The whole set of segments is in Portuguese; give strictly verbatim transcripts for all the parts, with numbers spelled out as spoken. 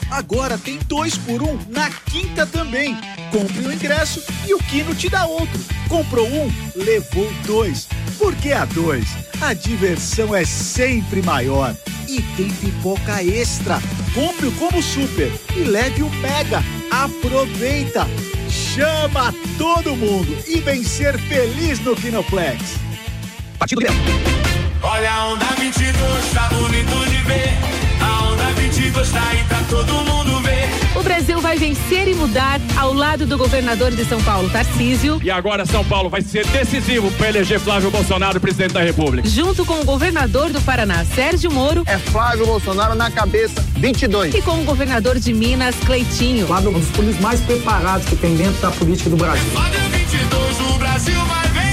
Agora tem dois por um na quinta também. Compre o ingresso e o Quino te dá outro. Comprou um, levou dois. Porque a dois, a diversão é sempre maior. E tem pipoca extra. Compre o Combo Super e leve o Mega. Aproveita! Chama todo mundo e vem ser feliz no Kinoplex. Partido Grêmio. Olha a onda vinte e dois, tá bonito de ver. A onda vinte e dois tá aí pra todo mundo ver. O Brasil vai vencer e mudar ao lado do governador de São Paulo, Tarcísio. E agora São Paulo vai ser decisivo para eleger Flávio Bolsonaro presidente da República. Junto com o governador do Paraná, Sérgio Moro. É Flávio Bolsonaro na cabeça, vinte e dois. E com o governador de Minas, Cleitinho. Flávio é um dos políticos mais preparados que tem dentro da política do Brasil. Flávio vinte e dois, o Brasil vai vencer.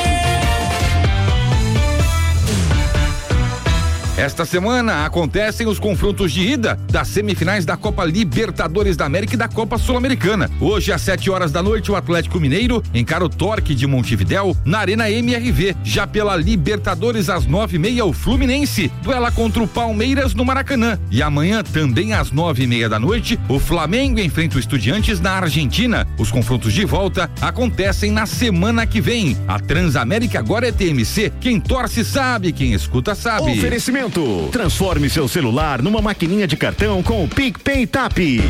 Esta semana acontecem os confrontos de ida das semifinais da Copa Libertadores da América e da Copa Sul-Americana. Hoje, às sete horas da noite, o Atlético Mineiro encara o Torque de Montevidéu na Arena M R V. Já pela Libertadores, às nove e meia, o Fluminense duela contra o Palmeiras no Maracanã. E amanhã, também às nove e meia da noite, o Flamengo enfrenta o Estudiantes na Argentina. Os confrontos de volta acontecem na semana que vem. A Transamérica agora é T M C. Quem torce sabe, quem escuta sabe. Oferecimento. Transforme seu celular numa maquininha de cartão com o PicPay Tap.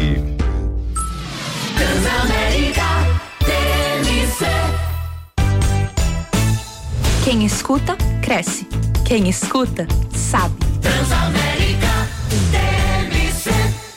Transamérica T M C. Quem escuta, cresce. Quem escuta, sabe. Transamérica T M C.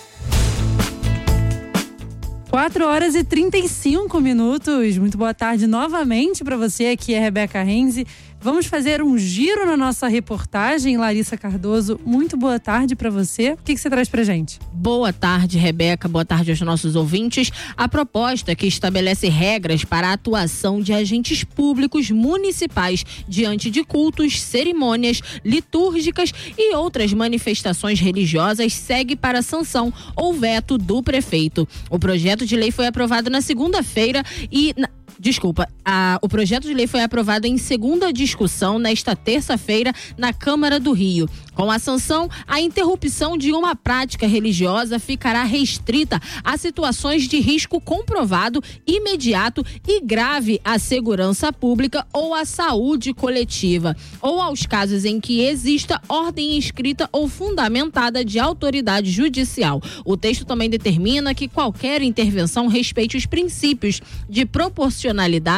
quatro horas e trinta e cinco minutos. Muito boa tarde novamente para você. Aqui é Rebeca Renzi. Vamos fazer um giro na nossa reportagem. Larissa Cardoso, muito boa tarde para você. O que, que você traz pra gente? Boa tarde, Rebeca. Boa tarde aos nossos ouvintes. A proposta que estabelece regras para a atuação de agentes públicos municipais diante de cultos, cerimônias litúrgicas e outras manifestações religiosas segue para sanção ou veto do prefeito. O projeto de lei foi aprovado na segunda-feira e... Na... Desculpa, a, o projeto de lei foi aprovado em segunda discussão nesta terça-feira na Câmara do Rio. Com a sanção, a interrupção de uma prática religiosa ficará restrita a situações de risco comprovado, imediato e grave à segurança pública ou à saúde coletiva, ou aos casos em que exista ordem escrita ou fundamentada de autoridade judicial. O texto também determina que qualquer intervenção respeite os princípios de proporcionalidade,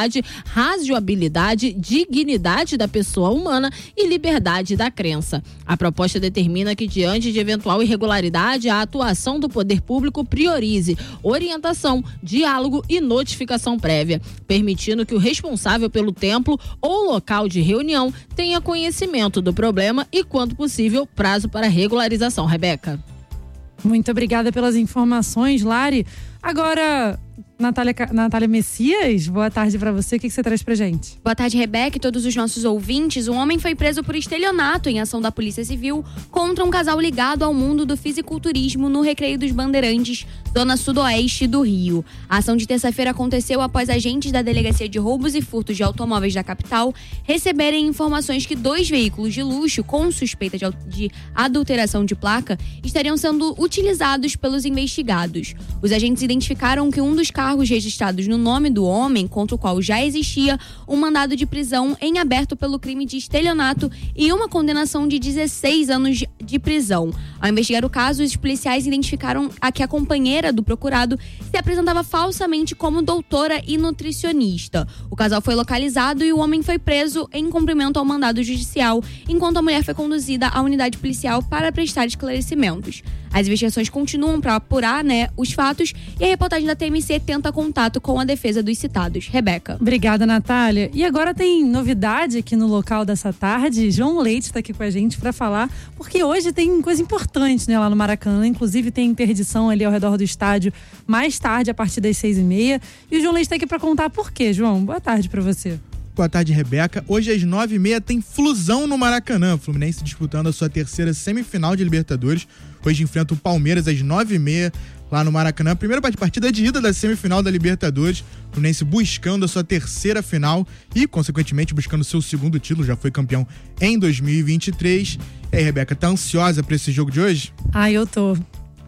razoabilidade, dignidade da pessoa humana e liberdade da crença. A proposta determina que, diante de eventual irregularidade, a atuação do poder público priorize orientação, diálogo e notificação prévia, permitindo que o responsável pelo templo ou local de reunião tenha conhecimento do problema e, quando possível, prazo para regularização. Rebeca. Muito obrigada pelas informações, Lari. Agora, Natália, Natália Messias, boa tarde pra você. O que, que você traz pra gente? Boa tarde, Rebeca e todos os nossos ouvintes. Um homem foi preso por estelionato em ação da Polícia Civil contra um casal ligado ao mundo do fisiculturismo no Recreio dos Bandeirantes, zona sudoeste do Rio. A ação de terça-feira aconteceu após agentes da Delegacia de Roubos e Furtos de Automóveis da capital receberem informações que dois veículos de luxo com suspeita de, de adulteração de placa estariam sendo utilizados pelos investigados. Os agentes identificaram que um dos carros registrados no nome do homem, contra o qual já existia um mandado de prisão em aberto pelo crime de estelionato e uma condenação de dezesseis anos de prisão. Ao investigar o caso, os policiais identificaram a que a companheira do procurado se apresentava falsamente como doutora e nutricionista. O casal foi localizado e o homem foi preso em cumprimento ao mandado judicial, enquanto a mulher foi conduzida à unidade policial para prestar esclarecimentos. As investigações continuam para apurar, né, os fatos, e a reportagem da T M C tenta contato com a defesa dos citados. Rebeca. Obrigada, Natália. E agora tem novidade aqui no local dessa tarde. João Leite está aqui com a gente para falar, porque hoje tem coisa importante, né, lá no Maracanã. Inclusive tem interdição ali ao redor do estádio mais tarde, a partir das seis e meia. E o João Leite está aqui para contar por quê, João. Boa tarde para você. Boa tarde, Rebeca. Hoje às nove e meia tem Flusão no Maracanã. Fluminense disputando a sua terceira semifinal de Libertadores. Hoje enfrenta o Palmeiras às nove e meia lá no Maracanã. Primeira partida de ida da semifinal da Libertadores. Fluminense buscando a sua terceira final e, consequentemente, buscando o seu segundo título. Já foi campeão em dois mil e vinte e três. E aí, Rebeca, tá ansiosa pra esse jogo de hoje? Ah, eu tô.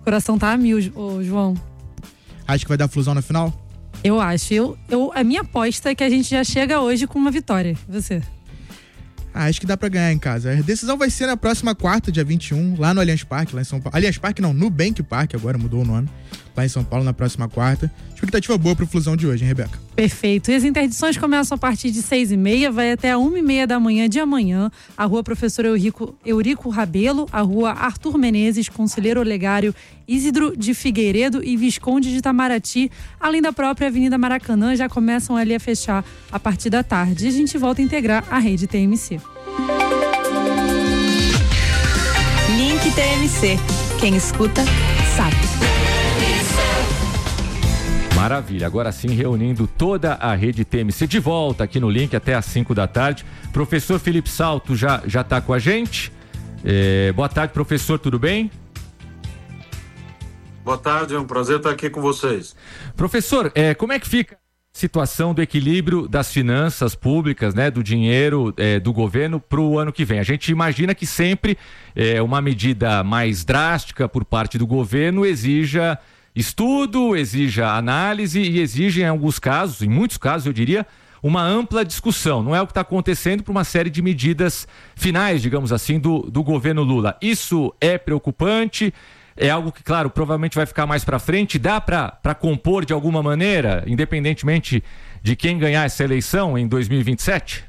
O coração tá a mil, ô, João. Acho que vai dar flusão na final? Eu acho. Eu, eu, a minha aposta é que a gente já chega hoje com uma vitória. E você? Ah, acho que dá pra ganhar em casa. A decisão vai ser na próxima quarta, dia vinte e um, lá no Allianz Parque, lá em São Paulo. Allianz Parque não, Nubank Parque, agora mudou o nome. Lá em São Paulo, na próxima quarta. Expectativa boa pro Flusão de hoje, hein, Rebeca? Perfeito. E as interdições começam a partir de seis e meia, vai até a uma e meia da manhã de amanhã. A rua Professor Eurico, Eurico Rabelo, a rua Arthur Menezes, Conselheiro Olegário, Isidro de Figueiredo e Visconde de Itamaraty, além da própria Avenida Maracanã, já começam ali a fechar a partir da tarde. E a gente volta a integrar a rede T M C. Link T M C. Quem escuta, sabe. Maravilha, agora sim reunindo toda a rede T M C de volta aqui no Link até às cinco da tarde. Professor Felipe Salto já já está com a gente. É, boa tarde, professor, tudo bem? Boa tarde, é um prazer estar aqui com vocês. Professor, é, como é que fica a situação do equilíbrio das finanças públicas, né, do dinheiro é, do governo para o ano que vem? A gente imagina que sempre é, uma medida mais drástica por parte do governo exija estudo, exija análise e exige, em alguns casos, em muitos casos, eu diria, uma ampla discussão. Não é o que está acontecendo para uma série de medidas finais, digamos assim, do, do governo Lula. Isso é preocupante? É algo que, claro, provavelmente vai ficar mais para frente. Dá para compor de alguma maneira, independentemente de quem ganhar essa eleição em dois mil e vinte e sete?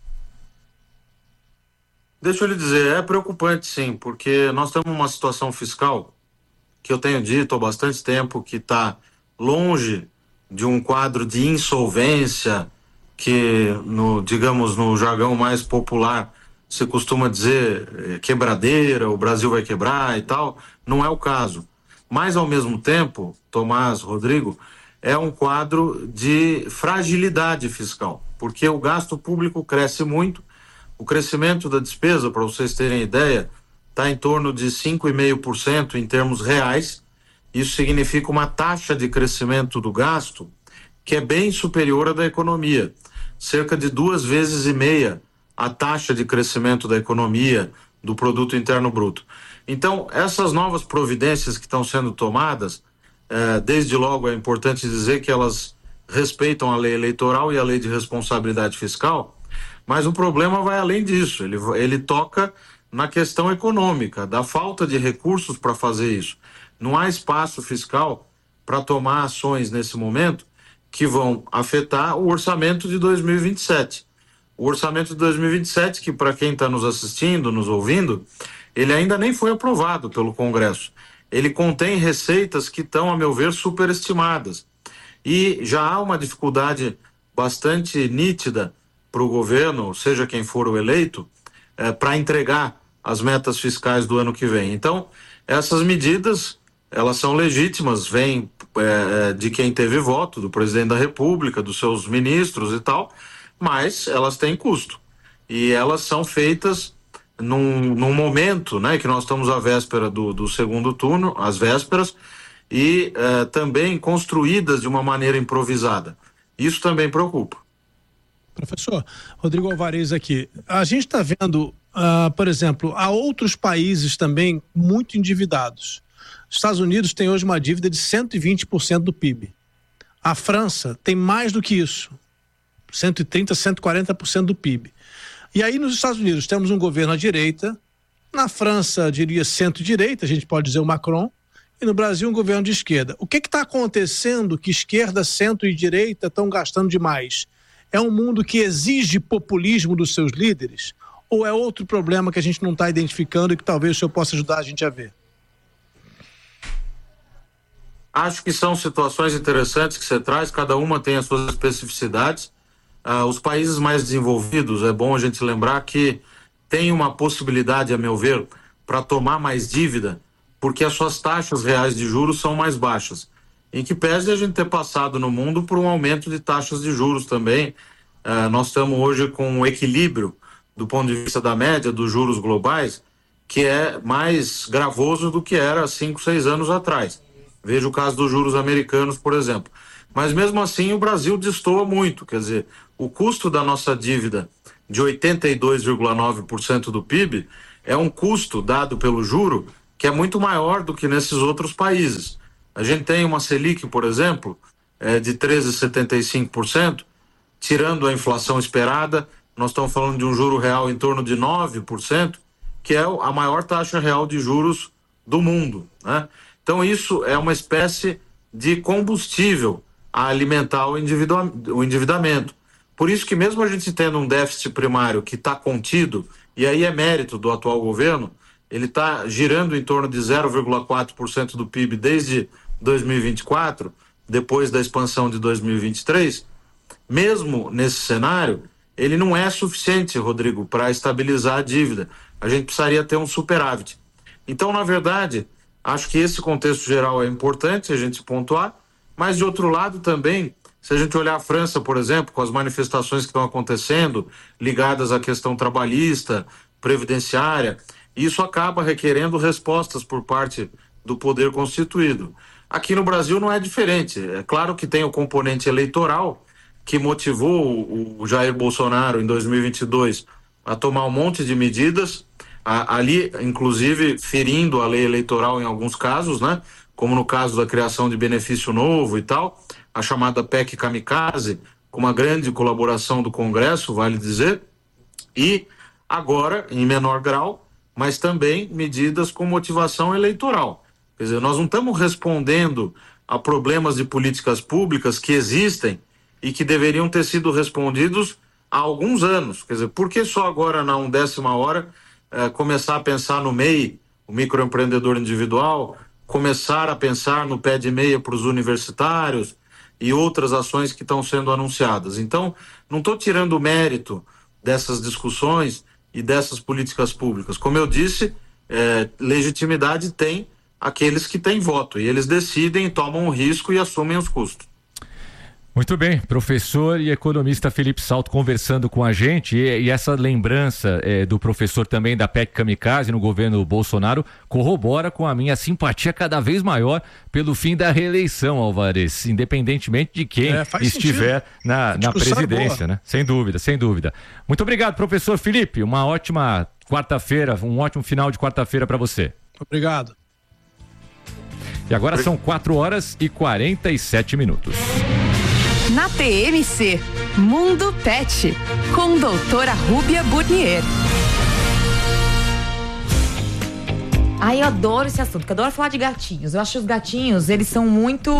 Deixa eu lhe dizer, é preocupante sim, porque nós temos uma situação fiscal que eu tenho dito há bastante tempo que está longe de um quadro de insolvência que, no, digamos, no jargão mais popular, se costuma dizer quebradeira, o Brasil vai quebrar e tal. Não é o caso. Mas, ao mesmo tempo, Tomás, Rodrigo, é um quadro de fragilidade fiscal, porque o gasto público cresce muito, o crescimento da despesa, para vocês terem ideia, está em torno de cinco vírgula cinco por cento em termos reais. Isso significa uma taxa de crescimento do gasto que é bem superior à da economia, cerca de duas vezes e meia a taxa de crescimento da economia, do produto interno bruto. Então, essas novas providências que estão sendo tomadas, eh, desde logo é importante dizer que elas respeitam a lei eleitoral e a lei de responsabilidade fiscal, mas o problema vai além disso, ele, ele toca na questão econômica, da falta de recursos para fazer isso. Não há espaço fiscal para tomar ações nesse momento que vão afetar o orçamento de dois mil e vinte e sete. O orçamento de dois mil e vinte e sete, que para quem está nos assistindo, nos ouvindo, ele ainda nem foi aprovado pelo Congresso. Ele contém receitas que estão, a meu ver, superestimadas. E já há uma dificuldade bastante nítida para o governo, seja quem for o eleito, é, para entregar as metas fiscais do ano que vem. Então, essas medidas, elas são legítimas, vêm é, de quem teve voto, do presidente da República, dos seus ministros e tal, mas elas têm custo. E elas são feitas num, num momento, né, que nós estamos à véspera do, do segundo turno, às vésperas, e é, também construídas de uma maneira improvisada. Isso também preocupa. Professor, Rodrigo Alvarez aqui. A gente está vendo, uh, por exemplo, há outros países também muito endividados. Os Estados Unidos tem hoje uma dívida de cento e vinte por cento do P I B. A França tem mais do que isso, cento e trinta, cento e quarenta por cento do P I B. E aí nos Estados Unidos temos um governo à direita, na França diria centro-direita, a gente pode dizer o Macron, e no Brasil um governo de esquerda. O que está acontecendo que esquerda, centro e direita estão gastando demais? É um mundo que exige populismo dos seus líderes? Ou é outro problema que a gente não está identificando e que talvez o senhor possa ajudar a gente a ver? Acho que são situações interessantes que você traz, cada uma tem as suas especificidades. Ah, os países mais desenvolvidos, é bom a gente lembrar que tem uma possibilidade, a meu ver, para tomar mais dívida, porque as suas taxas reais de juros são mais baixas. Em que pese a gente ter passado no mundo por um aumento de taxas de juros também. Uh, nós estamos hoje com um equilíbrio do ponto de vista da média dos juros globais, que é mais gravoso do que era cinco, seis anos atrás. Veja o caso dos juros americanos, por exemplo. Mas mesmo assim o Brasil destoa muito, quer dizer, o custo da nossa dívida de oitenta e dois vírgula nove por cento do P I B é um custo dado pelo juro que é muito maior do que nesses outros países. A gente tem uma Selic, por exemplo, é, de treze vírgula setenta e cinco por cento, tirando a inflação esperada, nós estamos falando de um juro real em torno de nove por cento, que é a maior taxa real de juros do mundo, né? Então isso é uma espécie de combustível a alimentar o, individua- o endividamento. Por isso que mesmo a gente tendo um déficit primário que está contido, e aí é mérito do atual governo, ele está girando em torno de zero vírgula quatro por cento do P I B desde dois mil e vinte e quatro, depois da expansão de dois mil e vinte e três, mesmo nesse cenário, ele não é suficiente, Rodrigo, para estabilizar a dívida. A gente precisaria ter um superávit. Então, na verdade, acho que esse contexto geral é importante a gente pontuar, mas de outro lado também, se a gente olhar a França, por exemplo, com as manifestações que estão acontecendo, ligadas à questão trabalhista, previdenciária, isso acaba requerendo respostas por parte do poder constituído. Aqui no Brasil não é diferente. É claro que tem o componente eleitoral que motivou o Jair Bolsonaro em dois mil e vinte e dois a tomar um monte de medidas, a, ali inclusive ferindo a lei eleitoral em alguns casos, né? Como no caso da criação de benefício novo e tal, a chamada P E C Kamikaze, com uma grande colaboração do Congresso, vale dizer, e agora, em menor grau, mas também medidas com motivação eleitoral. Quer dizer, nós não estamos respondendo a problemas de políticas públicas que existem e que deveriam ter sido respondidos há alguns anos. Quer dizer, por que só agora, na undécima hora, eh, começar a pensar no M E I, o microempreendedor individual, começar a pensar no pé de meia para os universitários e outras ações que estão sendo anunciadas? Então, não estou tirando o mérito dessas discussões e dessas políticas públicas. Como eu disse, eh, legitimidade tem aqueles que têm voto, e eles decidem, tomam o risco e assumem os custos. Muito bem, professor e economista Felipe Salto conversando com a gente, e, e essa lembrança é, do professor também da P E C Kamikaze no governo Bolsonaro corrobora com a minha simpatia cada vez maior pelo fim da reeleição, Alvarez, independentemente de quem é, estiver sentido. na, na presidência, né? Sem dúvida, sem dúvida. Muito obrigado, professor Felipe, uma ótima quarta-feira, um ótimo final de quarta-feira para você. Obrigado. E agora são quatro horas e quarenta e sete minutos. Na T M C, Mundo Pet, com doutora Rúbia Burnier. Ai, eu adoro esse assunto, porque eu adoro falar de gatinhos. Eu acho que os gatinhos, eles são muito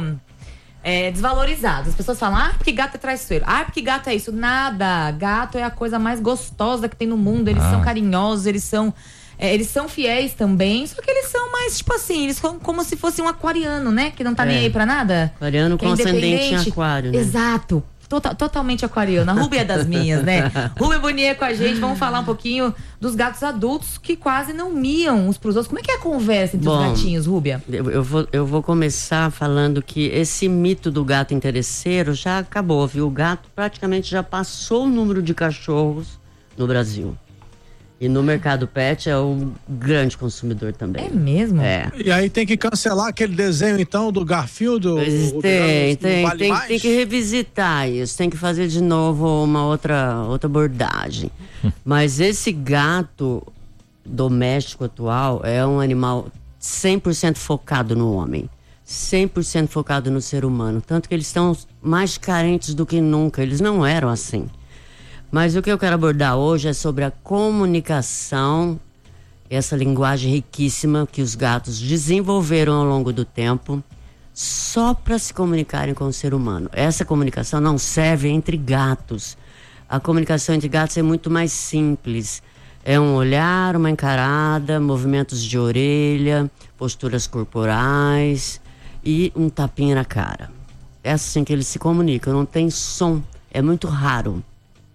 é, desvalorizados. As pessoas falam, ah, porque gato é traiçoeiro. Ah, porque gato é isso. Nada. Gato é a coisa mais gostosa que tem no mundo. Eles ah. são carinhosos, eles são... É, eles são fiéis também, só que eles são mais, tipo assim, eles são como se fosse um aquariano, né? Que não tá é. nem aí pra nada. Aquariano com é ascendente em aquário, né? Exato. Tota, totalmente aquariano. A Rúbia é das minhas, né? Rúbia Burnier com a gente. Vamos falar um pouquinho dos gatos adultos que quase não miam uns pros outros. Como é que é a conversa entre Bom, os gatinhos, Rúbia? Eu, eu, vou, eu vou começar falando que esse mito do gato interesseiro já acabou, viu? O gato praticamente já passou o número de cachorros no Brasil. E no mercado pet é o grande consumidor também. É mesmo? É. E aí tem que cancelar aquele desenho, então, do Garfield? Pois o, tem, o tem, vale tem, mais? tem que revisitar isso, tem que fazer de novo uma outra, outra abordagem. Mas esse gato doméstico atual é um animal cem por cento focado no homem. cem por cento focado no ser humano. Tanto que eles estão mais carentes do que nunca. Eles não eram assim. Mas o que eu quero abordar hoje é sobre a comunicação, essa linguagem riquíssima que os gatos desenvolveram ao longo do tempo, só para se comunicarem com o ser humano. Essa comunicação não serve entre gatos. A comunicação entre gatos é muito mais simples. É um olhar, uma encarada, movimentos de orelha, posturas corporais e um tapinha na cara. É assim que eles se comunicam, não tem som, é muito raro.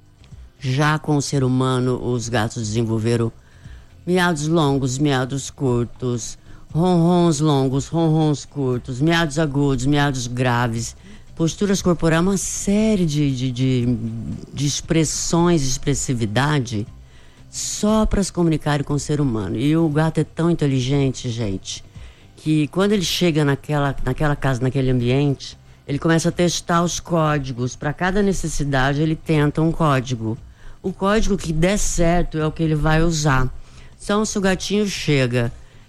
Já com o ser humano, os gatos desenvolveram miados longos, miados curtos, ronrons longos, ronrons curtos, miados agudos, miados graves, posturas corporais, uma série de, de, de, de expressões, de expressividade, só para se comunicarem com o ser humano. E o gato é tão inteligente, gente, que quando ele chega naquela, naquela casa, naquele ambiente, ele começa a testar os códigos. Para cada necessidade, ele tenta um código. O código que der certo é o que ele vai usar. Então, se o gatinho chega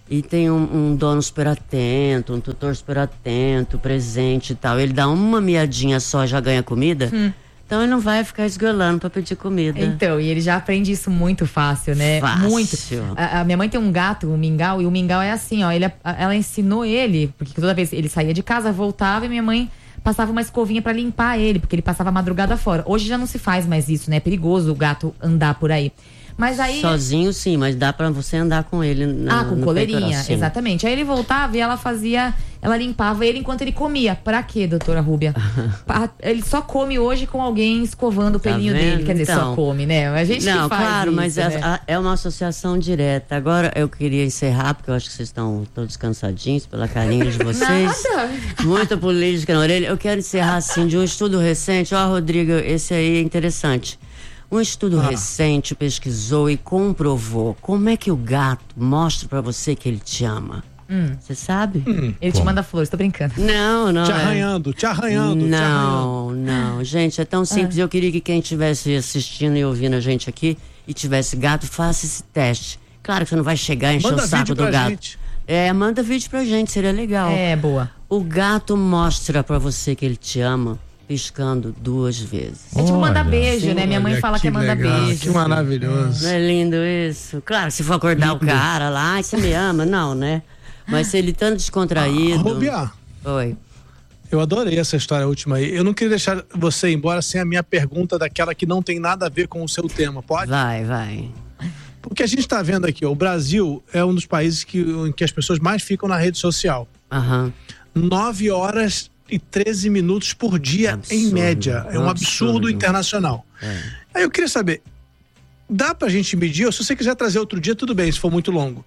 e tem um, um dono super atento, um tutor super atento, presente e tal. Ele dá uma miadinha só e já ganha comida. Hum. Então ele não vai ficar esgolando pra pedir comida. Então, e ele já aprende isso muito fácil, né? Fácil. Muito. A, a minha mãe tem um gato, um mingau, e o mingau é assim, ó. Ele, ela ensinou ele, porque toda vez ele saía de casa, voltava e minha mãe passava uma escovinha pra limpar ele, porque ele passava a madrugada fora. Hoje já não se faz mais isso, né? É perigoso o gato andar por aí. Mas aí... Sozinho sim, mas dá pra você andar com ele na, Ah, com no coleirinha, peitoral, sim. exatamente. Aí ele voltava e ela fazia, ela limpava ele enquanto ele comia. Pra quê, doutora Rúbia? Pa- ele só come hoje com alguém escovando o Tá pelinho vendo? dele. Quer dizer, Então, só come, né? A gente não, que faz claro, isso, mas né? é, a- é uma associação direta. Agora eu queria encerrar, porque eu acho que vocês estão todos cansadinhos pela carinha de vocês. Nada. Muita política na orelha. Eu quero encerrar assim de um estudo recente. Ó, Rodrigo, esse aí é interessante. Um estudo ah. recente pesquisou e comprovou como é que o gato mostra pra você que ele te ama. Você hum. sabe? Hum. Ele Como? te manda flores, tô brincando. Não, não. Te é. arranhando, te arranhando. Não, te arranhando. não. Gente, é tão simples. Ah. Eu queria que quem estivesse assistindo e ouvindo a gente aqui e tivesse gato, faça esse teste. Claro que você não vai chegar e encher manda o saco do gato. Gente. É, manda vídeo pra gente, seria legal. É, boa. O gato mostra pra você que ele te ama piscando duas vezes. É tipo mandar beijo, né? Minha mãe fala que, que é mandar beijo. Que maravilhoso. Não é lindo isso? Claro, se for acordar lindo. O cara lá, ai, você me ama, não, né? Mas se ele tanto descontraído... Ah, Rubia. Oi. Eu adorei essa história última aí. Eu não queria deixar você ir embora sem a minha pergunta daquela que não tem nada a ver com o seu tema, pode? Vai, vai. Porque a gente tá vendo aqui, ó, o Brasil é um dos países que, em que as pessoas mais ficam na rede social. Aham. Nove horas e treze minutos por dia, absurdo, em média. É um absurdo, absurdo internacional. É. Aí eu queria saber, dá pra gente medir, ou se você quiser trazer outro dia, tudo bem, se for muito longo.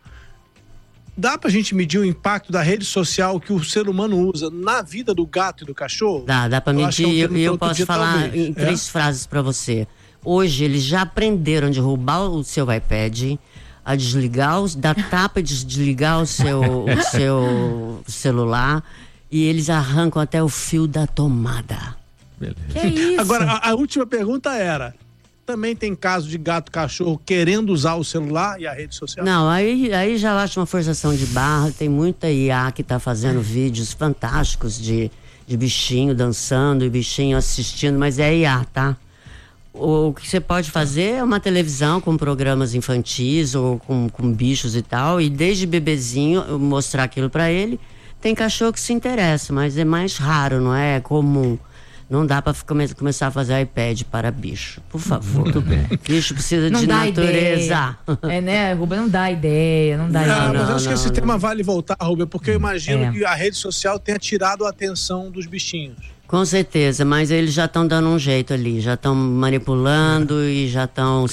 Dá pra gente medir o impacto da rede social que o ser humano usa na vida do gato e do cachorro? Dá, dá pra medir. E eu, eu posso falar talvez. em três é? frases pra você. Hoje eles já aprenderam a derrubar o seu iPad, a desligar, os, dar tapa e desligar o seu, o seu celular. E eles arrancam até o fio da tomada. Beleza. Que é isso? Agora, a, a última pergunta era... Também tem caso de gato cachorro querendo usar o celular e a rede social? Não, aí, aí já acho uma forçação de barra. Tem muita I A que tá fazendo vídeos fantásticos de, de bichinho dançando e bichinho assistindo, mas é I A, tá? O que você pode fazer é uma televisão com programas infantis ou com, com bichos e tal, e desde bebezinho mostrar aquilo pra ele. Tem cachorro que se interessa, mas é mais raro, não é comum. Não dá pra come- começar a fazer iPad para bicho. Por favor. Muito bem. Bicho precisa não de dá natureza. Ideia. É, né, Rubem? Não dá ideia, não dá não, ideia. Mas não, eu acho não, que esse não. tema vale voltar, Rubem, porque eu imagino é. que a rede social tenha tirado a atenção dos bichinhos. Com certeza, mas eles já estão dando um jeito ali. Já estão manipulando é. e já estão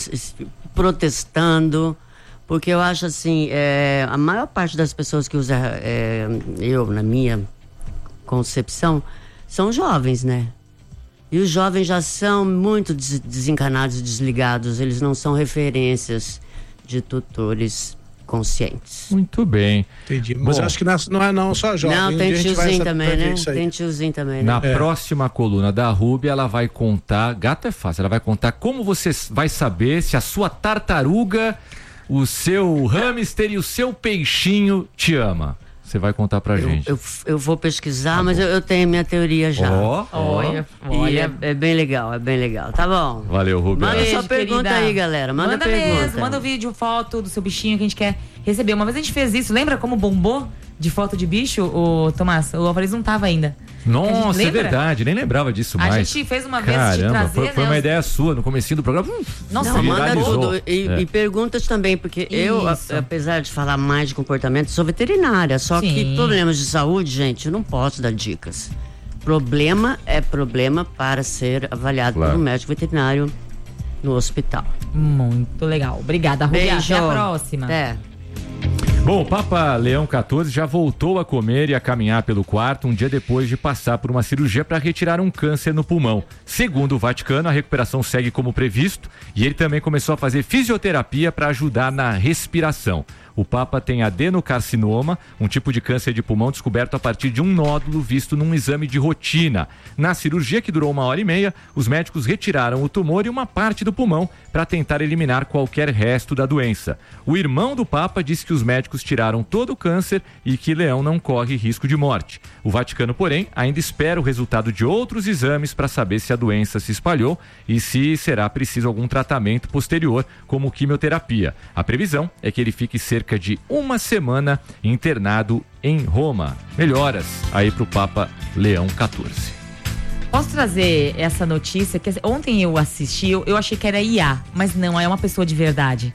protestando. Porque eu acho assim, é, a maior parte das pessoas que usam, é, eu, na minha concepção, são jovens, né? E os jovens já são muito des- desencanados e desligados. Eles não são referências de tutores conscientes. Muito bem. Entendi. Mas Bom, eu acho que não é não só jovem. Não, tem tiozinho também, né? Tem Tem tiozinho também, né? Na É. próxima coluna da Rúbia, ela vai contar, gato é fácil, ela vai contar como você vai saber se a sua tartaruga, o seu hamster e o seu peixinho te ama. Você vai contar pra Eu, gente. eu, eu vou pesquisar, Tá mas bom. eu, eu tenho minha teoria já. Ó, ó. Olha, E olha. é, é bem legal, é bem legal. Tá bom. Valeu, Rúbia. Manda Beijo, sua pergunta querida. aí, galera. Manda, Manda pergunta. mesmo, manda o vídeo, foto do seu bichinho que a gente quer receber. Uma vez a gente fez isso, lembra como bombou de foto de bicho, o Tomás? O Alvarez não tava ainda. Nossa, é lembra? verdade, nem lembrava disso A mais. gente fez uma vez de Caramba, trazer, foi, foi né, uma os- ideia sua no comecinho do programa. Hum, Nossa, Não, manda viralizou. tudo. E, É. e perguntas também, porque eu, a- Isso. apesar de falar mais de comportamento, sou veterinária. Só Sim. que problemas de saúde, gente, eu não posso dar dicas. Problema é problema para ser avaliado Claro. por um médico veterinário no hospital. Muito legal. Obrigada, Rubia. Beijo. Até a próxima. Até. Bom, o Papa Leão quatorze já voltou a comer e a caminhar pelo quarto um dia depois de passar por uma cirurgia para retirar um câncer no pulmão. Segundo o Vaticano, a recuperação segue como previsto e ele também começou a fazer fisioterapia para ajudar na respiração. O Papa tem adenocarcinoma, um tipo de câncer de pulmão descoberto a partir de um nódulo visto num exame de rotina. Na cirurgia, que durou uma hora e meia, os médicos retiraram o tumor e uma parte do pulmão para tentar eliminar qualquer resto da doença. O irmão do Papa disse que os médicos tiraram todo o câncer e que Leão não corre risco de morte. O Vaticano, porém, ainda espera o resultado de outros exames para saber se a doença se espalhou e se será preciso algum tratamento posterior, como quimioterapia. A previsão é que ele fique cerca de uma semana internado em Roma. Melhoras aí para o Papa Leão quatorze. Posso trazer essa notícia? Que ontem eu assisti, eu, eu achei que era I A, mas não, é uma pessoa de verdade.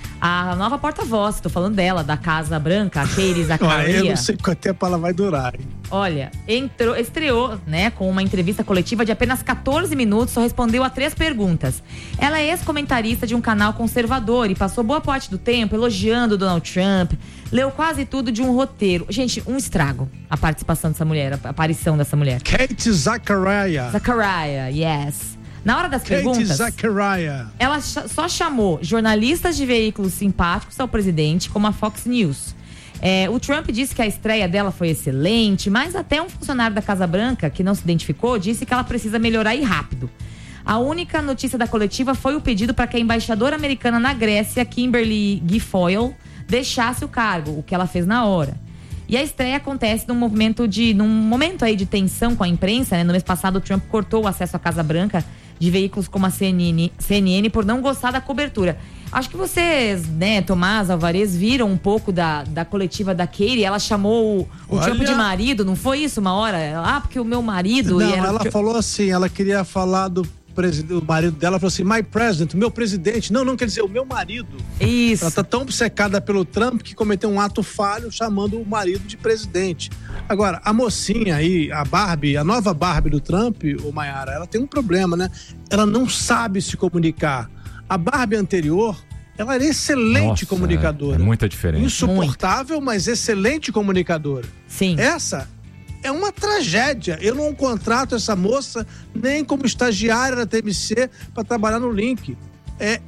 A nova porta-voz, tô falando dela, da Casa Branca, a Katie Zachariah. Eu não sei quanto tempo ela vai durar, hein? Olha, entrou, estreou, né, com uma entrevista coletiva de apenas quatorze minutos, só respondeu a três perguntas. Ela é ex-comentarista de um canal conservador e passou boa parte do tempo elogiando Donald Trump, leu quase tudo de um roteiro. Gente, um estrago a participação dessa mulher, a aparição dessa mulher. Katie Zachariah. Zachariah, yes. Na hora das Katie perguntas, Zachariah. ela só chamou jornalistas de veículos simpáticos ao presidente, como a Fox News. É, o Trump disse que a estreia dela foi excelente, mas até um funcionário da Casa Branca, que não se identificou, disse que ela precisa melhorar e rápido. A única notícia da coletiva foi o pedido para que a embaixadora americana na Grécia, Kimberly Guilfoyle, deixasse o cargo, o que ela fez na hora. E a estreia acontece num movimento de, num momento aí de tensão com a imprensa, né? No mês passado, o Trump cortou o acesso à Casa Branca de veículos como a C N N, C N N por não gostar da cobertura. Acho que vocês, né, Tomás, Alvarez, viram um pouco da, da coletiva da Katie. Ela chamou o, o Trump de marido, não foi isso uma hora? Ah, porque o meu marido... Não, e era ela o... falou assim, ela queria falar do o marido dela, falou assim, my president, meu presidente. Não, não quer dizer o meu marido. Isso. Ela tá tão obcecada pelo Trump que cometeu um ato falho chamando o marido de presidente. Agora, a mocinha aí, a Barbie, a nova Barbie do Trump, o Mayara, ela tem um problema, né? Ela não sabe se comunicar. A Barbie anterior, ela era excelente. Nossa, comunicadora. É, é muita diferença. Insuportável, Muito. mas excelente comunicadora. Sim. Essa é uma tragédia. Eu não contrato essa moça nem como estagiária da T M C para trabalhar no Link. É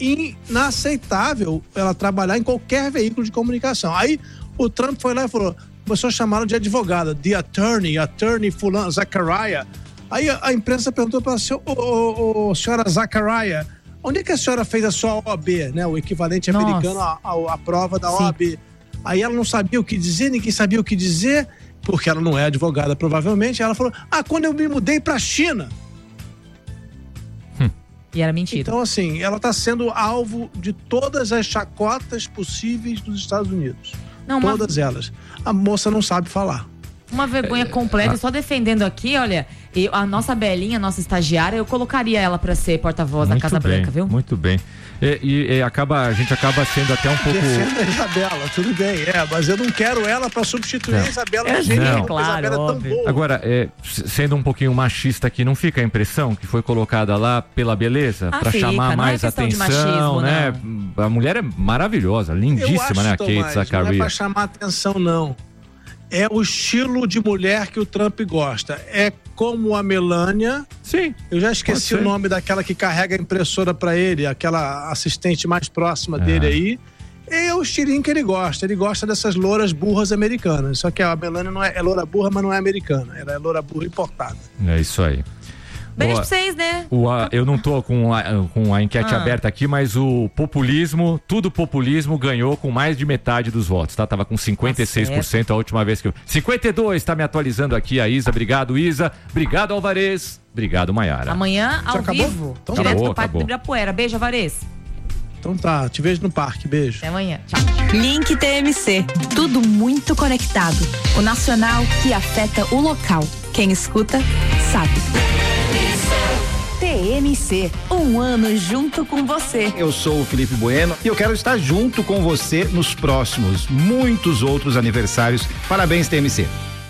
inaceitável ela trabalhar em qualquer veículo de comunicação. Aí o Trump foi lá e falou, começou a chamá-la de advogada, the attorney, attorney fulano, Zachariah. Aí a, a imprensa perguntou para ela, ô, ô, ô, senhora Zachariah, onde é que a senhora fez a sua O A B, né? O equivalente Nossa. americano à, à, à prova da Sim. O A B. Aí ela não sabia o que dizer, ninguém sabia o que dizer, porque ela não é advogada, provavelmente. Ela falou, ah, quando eu me mudei pra China. Hum. E era mentira. Então, assim, ela tá sendo alvo de todas as chacotas possíveis dos Estados Unidos. Não, todas uma... elas. A moça não sabe falar. Uma vergonha completa, e só defendendo aqui, olha, eu, a nossa Belinha, a nossa estagiária, eu colocaria ela pra ser porta-voz da Casa bem, Branca, viu? Muito bem. E, e, e acaba, a gente acaba sendo até um pouco... Defenda a Isabela, tudo bem, é, mas eu não quero ela pra substituir não. a Isabela. É, gente, não. Claro, a Isabela é tão boa. Agora, é, sendo um pouquinho machista aqui, não fica a impressão que foi colocada lá pela beleza? Ah, pra fica, chamar mais é atenção, machismo, né? Não. A mulher é maravilhosa, lindíssima, acho, né? A Tomás, Kate Zachariah. Não é pra chamar atenção, não. É o estilo de mulher que o Trump gosta. É como a Melania. Sim. Eu já esqueci o nome daquela que carrega a impressora pra ele, aquela assistente mais próxima é. dele aí. É o estilinho que ele gosta. Ele gosta dessas louras burras americanas. Só que a Melania não é, é loura burra, mas não é americana. Ela é loura burra importada. É isso aí. Beijo pra vocês, né? O, a, eu não tô com a, com a enquete ah. aberta aqui, mas o populismo, tudo populismo, ganhou com mais de metade dos votos, tá? Tava com cinquenta e seis por cento tá a última vez que eu... cinquenta e dois, tá me atualizando aqui a Isa. Obrigado, Isa. Obrigado, Alvarez. Obrigado, Mayara. Amanhã, ao acabou? vivo, Então, direto acabou, do Parque do Ibirapuera. Beijo, Alvarez. Então tá, te vejo no parque. Beijo. Até amanhã. Tchau. Link T M C. Tudo muito conectado. O nacional que afeta o local. Quem escuta, sabe. T M C, um ano junto com você. Eu sou o Felipe Bueno e eu quero estar junto com você nos próximos muitos outros aniversários. Parabéns, T M C.